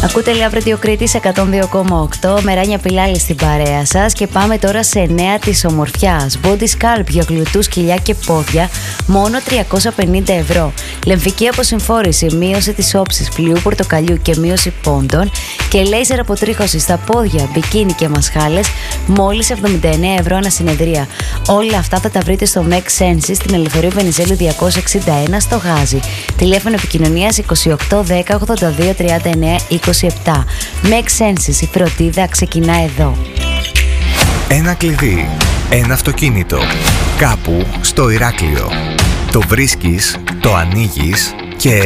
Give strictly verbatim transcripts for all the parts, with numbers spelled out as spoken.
Ακούτε Love Radio Κρήτης εκατόν δύο κόμμα οκτώ. Μεράνια Πιλάλη στην παρέα σας. Και πάμε τώρα σε νέα της ομορφιάς. Body Sculpt για γλουτού, σκυλιά και πόδια, μόνο τριακόσια πενήντα ευρώ. Λεμφική αποσυμφόρηση, μείωση της όψης, φλοιού πορτοκαλιού και μείωση πόντων. Και λέιζερ αποτρίχωση στα πόδια, μπικίνι και μασχάλες, μόλις εβδομήντα εννέα ευρώ ανά συνεδρία. Όλα αυτά θα τα βρείτε στο Make Senses στην Ελευθερίου Βενιζέλου διακόσια εξήντα ένα στο Γάζι. Τηλέφωνο επικοινωνίας είκοσι οκτώ δέκα ογδόντα δύο τριάντα εννέα είκοσι επτά. Make Senses, η φροντίδα ξεκινά εδώ. Ένα κλειδί, ένα αυτοκίνητο, κάπου στο Ηράκλειο. Το βρίσκεις, το ανοίγεις και...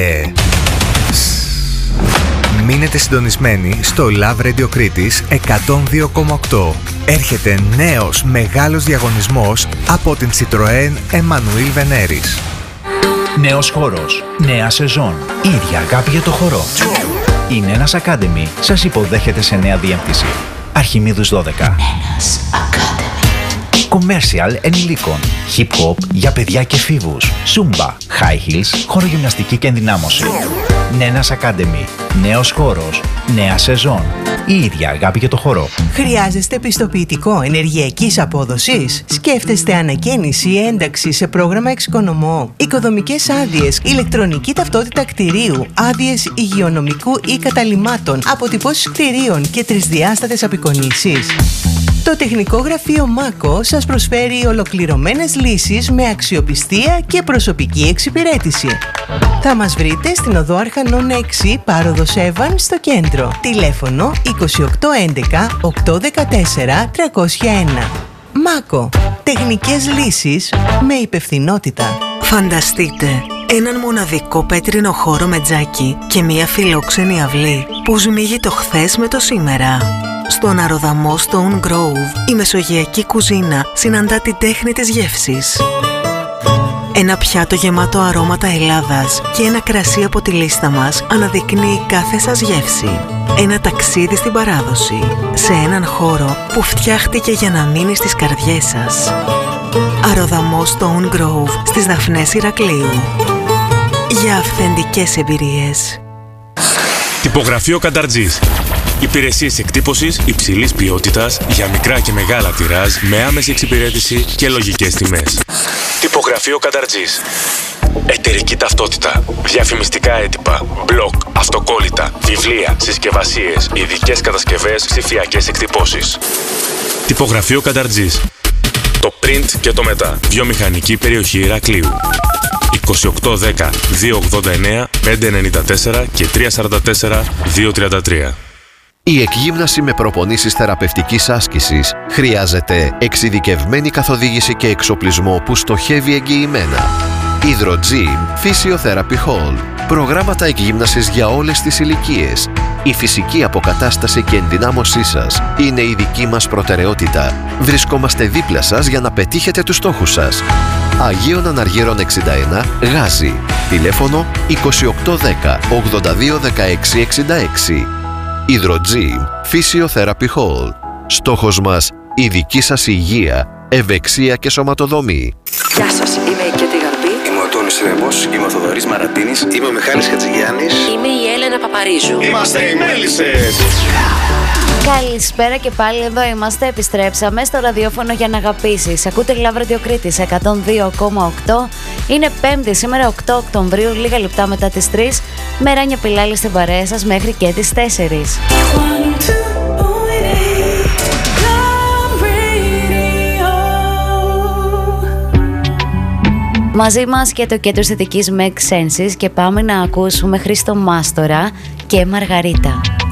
Μείνετε συντονισμένοι στο Love Radio Κρήτης εκατόν δύο κόμμα οκτώ. Έρχεται νέος μεγάλος διαγωνισμός από την Citroën Emmanuel Veneris. Νέος χώρος, νέα σεζόν, ίδια αγάπη για το χορό. Η Νένας Academy σας υποδέχεται σε νέα διεύθυνση. Αρχιμίδους δώδεκα. Νένας Academy. Commercial ενηλίκων. Hip hop για παιδιά και εφήβους. Zumba, high heels, χορογυμναστική και ενδυνάμωση. Νένας Academy. Νέος χώρος, νέα σεζόν. Η ίδια αγάπη για το χορό. Χρειάζεστε πιστοποιητικό ενεργειακής απόδοσης? Σκέφτεστε ανακαίνιση ή ένταξη σε πρόγραμμα εξοικονομώ? Οικοδομικές άδειες, ηλεκτρονική ταυτότητα κτηρίου, άδειες υγειονομικού ή καταλυμάτων, αποτυπώσεις κτηρίων και τρισδιάστατες απεικονίσεις. Το τεχνικό γραφείο Μάκο σας προσφέρει ολοκληρωμένες λύσεις με αξιοπιστία και προσωπική εξυπηρέτηση. Θα μας βρείτε στην οδό Αρχανών έξι, πάροδος Εύαν, στο κέντρο. Τηλέφωνο είκοσι οκτώ έντεκα οκτακόσια δεκατέσσερα τριακόσια ένα. Μάκο. Τεχνικές λύσεις με υπευθυνότητα. Φανταστείτε έναν μοναδικό πέτρινο χώρο με τζάκι και μία φιλόξενη αυλή που σμίγει το χθες με το σήμερα. Στον αεροδαμό Stone Grove, η μεσογειακή κουζίνα συναντά την τέχνη της γεύσης. Ένα πιάτο γεμάτο αρώματα Ελλάδας και ένα κρασί από τη λίστα μας αναδεικνύει κάθε σας γεύση. Ένα ταξίδι στην παράδοση, σε έναν χώρο που φτιάχτηκε για να μείνει στις καρδιές σας. Αεροδαμό Stone Grove, στις Δαφνές Ηρακλείου. Για αυθεντικές εμπειρίες. Τυπογραφείο Κανταρτζής. Υπηρεσίες εκτύπωσης υψηλής ποιότητας για μικρά και μεγάλα τιράζ με άμεση εξυπηρέτηση και λογικές τιμές. Τυπογραφείο Κανταρτζής. Εταιρική ταυτότητα, διαφημιστικά έντυπα, μπλοκ, αυτοκόλλητα, βιβλία, συσκευασίες, ειδικές κατασκευές, ψηφιακές εκτυπώσεις. Τυπογραφείο Κανταρτζής. Το print και το μετά. Βιομηχανική περιοχή Ηρακλείου. είκοσι οκτώ δέκα δύο ογδόντα εννέα πεντακόσια ενενήντα τέσσερα και τριακόσια σαράντα τέσσερα διακόσια τριάντα τρία. Η εκγύμναση με προπονήσεις θεραπευτικής άσκησης χρειάζεται εξειδικευμένη καθοδήγηση και εξοπλισμό που στοχεύει εγγυημένα. Hydro-Gym Physiotherapy Hall. Προγράμματα εκγύμνασης για όλες τις ηλικίες. Η φυσική αποκατάσταση και ενδυνάμωσή σας είναι η δική μας προτεραιότητα. Βρισκόμαστε δίπλα σας για να πετύχετε τους στόχους σας. Αγίων Αναργύρων εξήντα ένα, Γάζι. Τηλέφωνο είκοσι οκτώ δέκα ογδόντα δύο δεκαέξι εξήντα έξι. Hydro-Gym Physiotherapy Hall. Στόχος μας, η δική σας υγεία, ευεξία και σωματοδομή. Γεια σας, είμαι η Κέτη Γαρμπή. Είμαι ο Τόνης Ρέμος. Είμαι ο Θοδωρής Μαρατίνης. Είμαι ο Μιχάλης Χατζηγιάννης. Είμαι η Έλενα Παπαρίζου. Είμαστε οι Μέλισσες. Καλησπέρα και πάλι, εδώ είμαστε, επιστρέψαμε στο ραδιόφωνο για να αγαπήσεις. Ακούτε Love Radio Κρήτης εκατόν δύο κόμμα οκτώ. Είναι Πέμπτη, σήμερα οκτώ Οκτωβρίου, λίγα λεπτά μετά τις τρεις. Μεράνια Πιλάλη στην παρέα σας μέχρι και τις τέσσερις. Μαζί μας και το κέντρο αισθητικής Make Senses και πάμε να ακούσουμε Χρήστο Μάστορα και Μαργαρίτα.